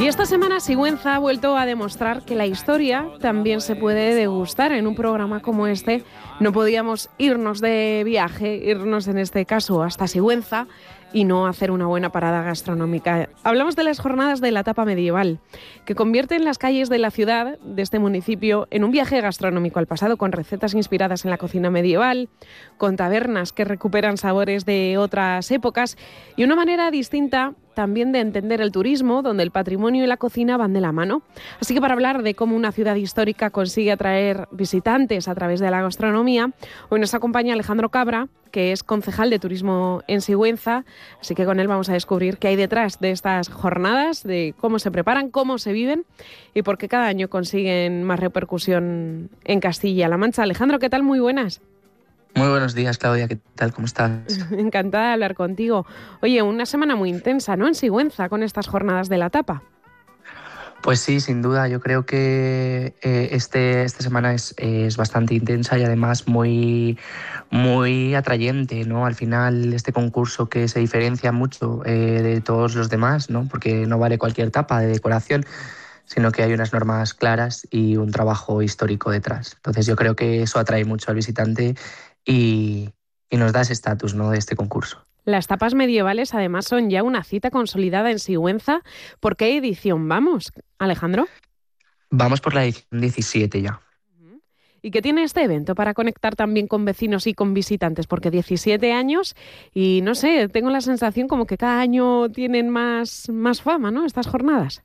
esta semana Sigüenza ha vuelto a demostrar que la historia también se puede degustar. En un programa como este no podíamos irnos de viaje, irnos en este caso hasta Sigüenza y no hacer una buena parada gastronómica. Hablamos de las jornadas de la tapa medieval, que convierten las calles de la ciudad, de este municipio, en un viaje gastronómico al pasado, con recetas inspiradas en la cocina medieval, con tabernas que recuperan sabores de otras épocas y una manera distinta también de entender el turismo, donde el patrimonio y la cocina van de la mano. Así que para hablar de cómo una ciudad histórica consigue atraer visitantes a través de la gastronomía, hoy nos acompaña Alejandro Cabra, que es concejal de turismo en Sigüenza, así que con él vamos a descubrir qué hay detrás de estas jornadas, de cómo se preparan, cómo se viven y por qué cada año consiguen más repercusión en Castilla-La Mancha. Alejandro, ¿qué tal? Muy buenas. Muy buenos días, Claudia. ¿Qué tal? ¿Cómo estás? Encantada de hablar contigo. Oye, una semana muy intensa, ¿no?, en Sigüenza, con estas jornadas de la tapa. Pues sí, sin duda. Yo creo que esta semana es bastante intensa y además muy, muy atrayente, ¿no? Al final, este concurso que se diferencia mucho de todos los demás, ¿no? Porque no vale cualquier tapa de decoración, sino que hay unas normas claras y un trabajo histórico detrás. Entonces yo creo que eso atrae mucho al visitante y nos da ese estatus, ¿no?, de este concurso. Las tapas medievales además son ya una cita consolidada en Sigüenza. ¿Por qué edición vamos, Alejandro? Vamos por la edición 17 ya. ¿Y qué tiene este evento para conectar también con vecinos y con visitantes? Porque 17 años y no sé, tengo la sensación como que cada año tienen más fama, ¿no?, estas jornadas.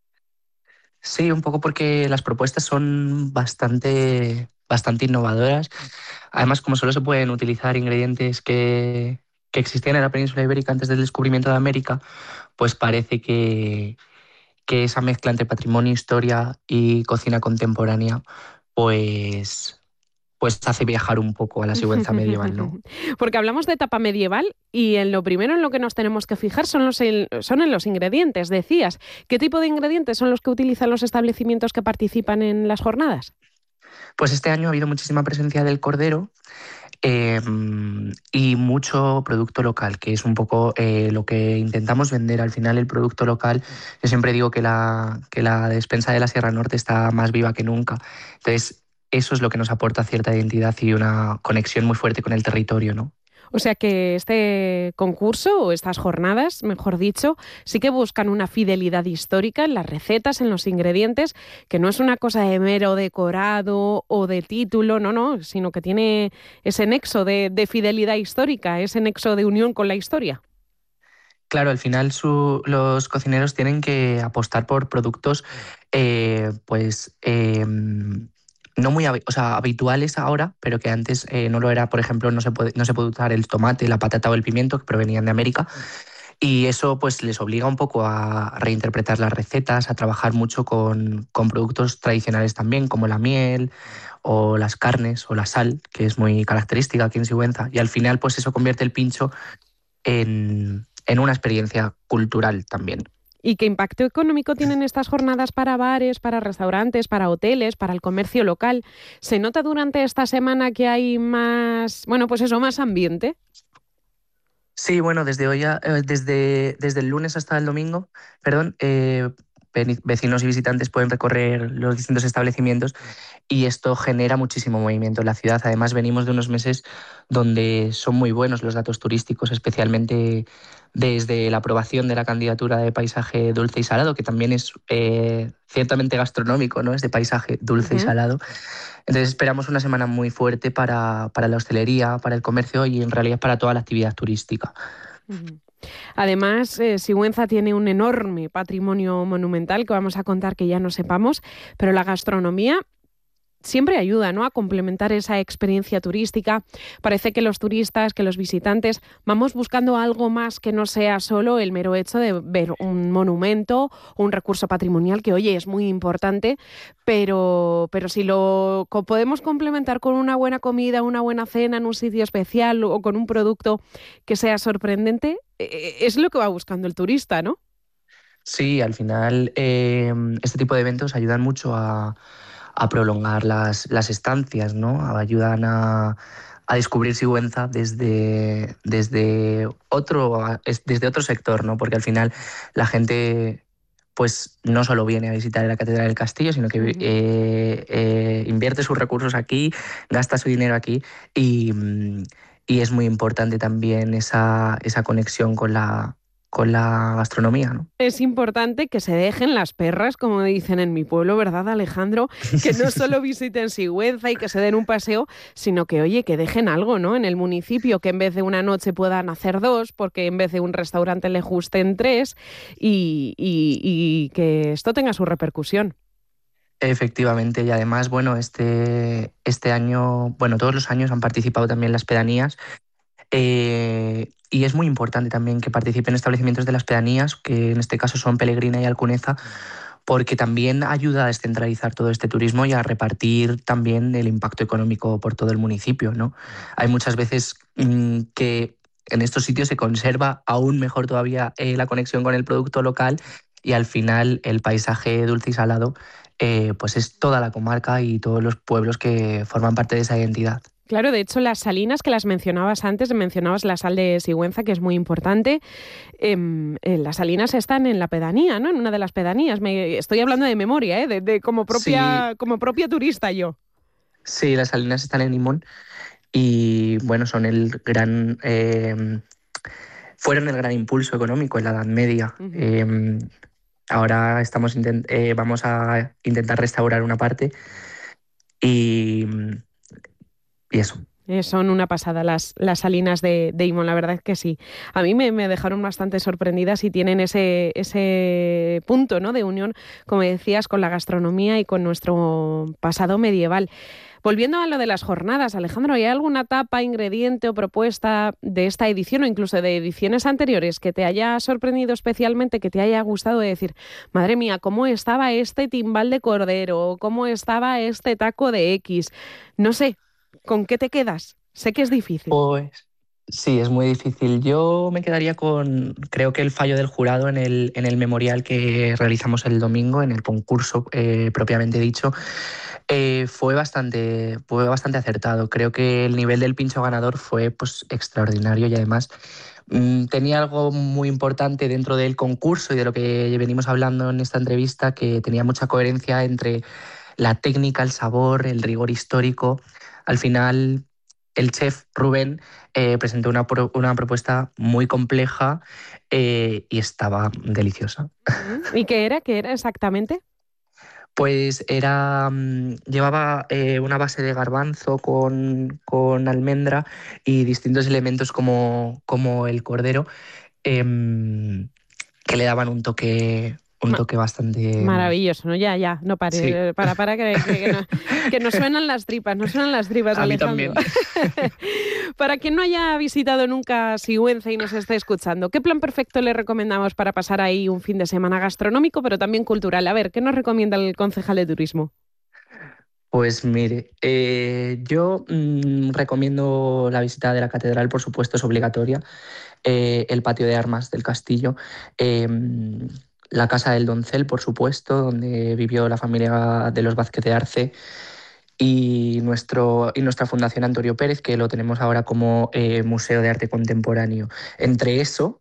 Sí, un poco porque las propuestas son bastante innovadoras. Además, como solo se pueden utilizar ingredientes que existían en la península ibérica antes del descubrimiento de América, pues parece que esa mezcla entre patrimonio, historia y cocina contemporánea, pues hace viajar un poco a la Sigüenza medieval, ¿no? Porque hablamos de tapa medieval y en lo primero en lo que nos tenemos que fijar son en los ingredientes, decías. ¿Qué tipo de ingredientes son los que utilizan los establecimientos que participan en las jornadas? Pues este año ha habido muchísima presencia del cordero y mucho producto local, que es un poco lo que intentamos vender. Al final, el producto local, yo siempre digo que la despensa de la Sierra Norte está más viva que nunca. Entonces, eso es lo que nos aporta cierta identidad y una conexión muy fuerte con el territorio, ¿no? O sea que este concurso, o estas jornadas, mejor dicho, sí que buscan una fidelidad histórica en las recetas, en los ingredientes, que no es una cosa de mero decorado o de título, no, sino que tiene ese nexo de fidelidad histórica, ese nexo de unión con la historia. Claro, al final los cocineros tienen que apostar por productos no muy habituales ahora, pero que antes no lo era. Por ejemplo, no se puede usar el tomate, la patata o el pimiento, que provenían de América. Y eso pues les obliga un poco a reinterpretar las recetas, a trabajar mucho con productos tradicionales también, como la miel o las carnes o la sal, que es muy característica aquí en Sigüenza. Y al final pues eso convierte el pincho en una experiencia cultural también. ¿Y qué impacto económico tienen estas jornadas para bares, para restaurantes, para hoteles, para el comercio local? ¿Se nota durante esta semana que hay más ambiente? Sí, bueno, desde hoy desde el lunes hasta el domingo, vecinos y visitantes pueden recorrer los distintos establecimientos y esto genera muchísimo movimiento en la ciudad. Además, venimos de unos meses donde son muy buenos los datos turísticos, especialmente desde la aprobación de la candidatura de paisaje dulce y salado, que también es ciertamente gastronómico, ¿no? Es de paisaje dulce y salado. Entonces esperamos una semana muy fuerte para la hostelería, para el comercio y en realidad para toda la actividad turística. Además, Sigüenza tiene un enorme patrimonio monumental que vamos a contar que ya no sepamos, pero la gastronomía siempre ayuda, ¿no?, a complementar esa experiencia turística. Parece que los turistas, que los visitantes, vamos buscando algo más que no sea solo el mero hecho de ver un monumento, un recurso patrimonial que, oye, es muy importante, pero si lo podemos complementar con una buena comida, una buena cena en un sitio especial o con un producto que sea sorprendente, es lo que va buscando el turista, ¿no? Sí, al final este tipo de eventos ayudan mucho a prolongar las estancias, ¿no? Ayudan a descubrir Sigüenza desde otro sector, ¿no? Porque al final la gente pues no solo viene a visitar la Catedral del Castillo, sino que invierte sus recursos aquí, gasta su dinero aquí y es muy importante también esa conexión con la gastronomía, ¿no? Es importante que se dejen las perras, como dicen en mi pueblo, ¿verdad, Alejandro? Que no solo visiten Sigüenza y que se den un paseo, sino que, oye, que dejen algo, ¿no? En el municipio, que en vez de una noche puedan hacer 2, porque en vez de un restaurante les gusten 3 y que esto tenga su repercusión. Efectivamente, y además, bueno, este año, bueno, todos los años han participado también las pedanías. Y es muy importante también que participen establecimientos de las pedanías, que en este caso son Pelegrina y Alcuneza, porque también ayuda a descentralizar todo este turismo y a repartir también el impacto económico por todo el municipio, ¿no? Hay muchas veces que en estos sitios se conserva aún mejor todavía la conexión con el producto local y al final el paisaje dulce y salado pues es toda la comarca y todos los pueblos que forman parte de esa identidad. Claro, de hecho, las salinas que las mencionabas antes, mencionabas la sal de Sigüenza, que es muy importante. Las salinas están en la pedanía, ¿no? En una de las pedanías. Estoy hablando de memoria, de como propia turista yo. Sí, las salinas están en Limón y, bueno, son fueron el gran impulso económico en la Edad Media. Uh-huh. Ahora vamos a intentar restaurar una parte y eso. Son una pasada las salinas de Imón, la verdad es que sí. A mí me dejaron bastante sorprendidas y tienen ese punto, ¿no?, de unión, como decías, con la gastronomía y con nuestro pasado medieval. Volviendo a lo de las jornadas, Alejandro, ¿hay alguna tapa, ingrediente o propuesta de esta edición o incluso de ediciones anteriores que te haya sorprendido especialmente, que te haya gustado de decir, madre mía, cómo estaba este timbal de cordero, cómo estaba este taco de X? No sé, ¿con qué te quedas? Sé que es difícil. Pues sí, es muy difícil. Yo me quedaría creo que el fallo del jurado en el memorial que realizamos el domingo, en el concurso propiamente dicho, fue bastante acertado. Creo que el nivel del pincho ganador fue pues extraordinario y además tenía algo muy importante dentro del concurso y de lo que venimos hablando en esta entrevista, que tenía mucha coherencia entre la técnica, el sabor, el rigor histórico. Al final, el chef Rubén presentó una propuesta muy compleja y estaba deliciosa. ¿Y qué era? ¿Qué era exactamente? Pues llevaba una base de garbanzo con almendra y distintos elementos como el cordero que le daban un toque bastante... Maravilloso, ¿no? Ya, no pare, sí. para que nos suenan las tripas, A Alejandro. mí también. Para quien no haya visitado nunca Sigüenza y nos esté escuchando, ¿qué plan perfecto le recomendamos para pasar ahí un fin de semana gastronómico, pero también cultural? A ver, ¿qué nos recomienda el concejal de turismo? Pues mire, yo recomiendo la visita de la catedral, por supuesto, es obligatoria, el patio de armas del castillo, la Casa del Doncel, por supuesto, donde vivió la familia de los Vázquez de Arce, y nuestra Fundación Antonio Pérez, que lo tenemos ahora como Museo de Arte Contemporáneo. Entre eso,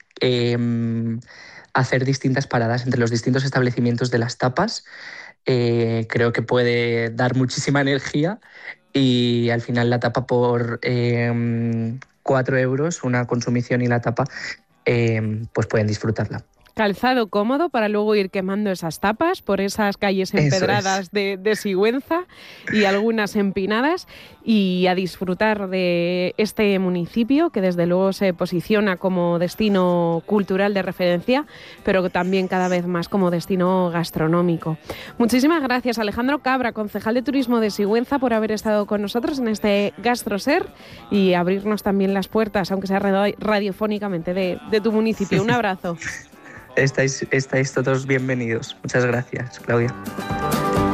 hacer distintas paradas entre los distintos establecimientos de las tapas, creo que puede dar muchísima energía y al final la tapa por 4 euros, una consumición y la tapa, pues pueden disfrutarla. Calzado cómodo para luego ir quemando esas tapas por esas calles empedradas de Sigüenza y algunas empinadas, y a disfrutar de este municipio que desde luego se posiciona como destino cultural de referencia, pero también cada vez más como destino gastronómico. Muchísimas gracias, Alejandro Cabra, concejal de turismo de Sigüenza, por haber estado con nosotros en este GastroSer y abrirnos también las puertas, aunque sea radiofónicamente, de tu municipio. Un abrazo. Estáis todos bienvenidos. Muchas gracias, Claudia.